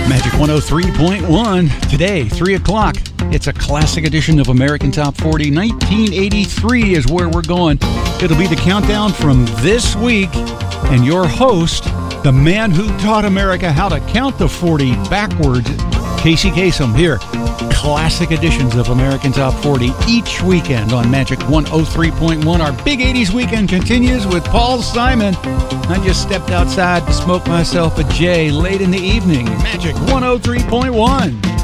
Magic 103.1. Today, 3 o'clock. It's a classic edition of American Top 40. 1983 is where we're going. It'll be the countdown from this week. And your host, the man who taught America how to count the 40 backwards, Casey Kasem here. Classic editions of American Top 40 each weekend on Magic 103.1. Our Big 80s weekend continues with Paul Simon. I just stepped outside to smoke myself a J late in the evening. Magic 103.1.